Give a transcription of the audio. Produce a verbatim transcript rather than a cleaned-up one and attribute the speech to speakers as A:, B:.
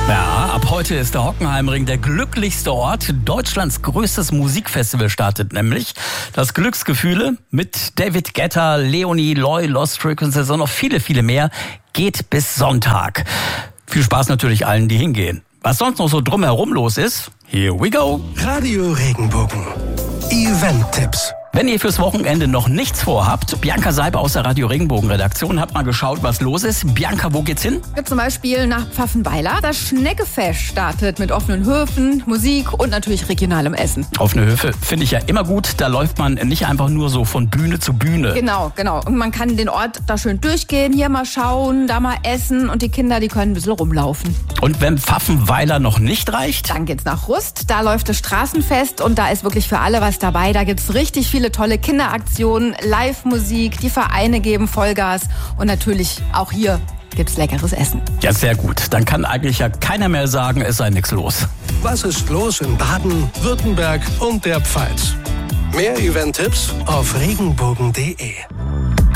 A: Ja, ab heute ist der Hockenheimring der glücklichste Ort. Deutschlands größtes Musikfestival startet nämlich. Das Glücksgefühle mit David Guetta, Leonie, Loy, Lost Frequencies und noch viele, viele mehr geht bis Sonntag. Viel Spaß natürlich allen, die hingehen. Was sonst noch so drumherum los ist, here we go.
B: Radio Regenbogen. Event-Tipps.
A: Wenn ihr fürs Wochenende noch nichts vorhabt, Bianca Seiber aus der Radio Regenbogen Redaktion hat mal geschaut, was los ist. Bianca, wo geht's hin?
C: Ja, zum Beispiel nach Pfaffenweiler. Das Schneckefest startet mit offenen Höfen, Musik und natürlich regionalem Essen.
A: Offene Höfe finde ich ja immer gut. Da läuft man nicht einfach nur so von Bühne zu Bühne.
C: Genau, genau. Und man kann den Ort da schön durchgehen, hier mal schauen, da mal essen und die Kinder, die können ein bisschen rumlaufen.
A: Und wenn Pfaffenweiler noch nicht reicht?
C: Dann geht's nach Rust. Da läuft das Straßenfest und da ist wirklich für alle was dabei. Da gibt's richtig viele tolle Kinderaktionen, Live-Musik, die Vereine geben Vollgas und natürlich auch hier gibt's leckeres Essen.
A: Ja, sehr gut. Dann kann eigentlich ja keiner mehr sagen, es sei nichts los.
B: Was ist los in Baden, Württemberg und der Pfalz? Mehr Event-Tipps auf regenbogen punkt de.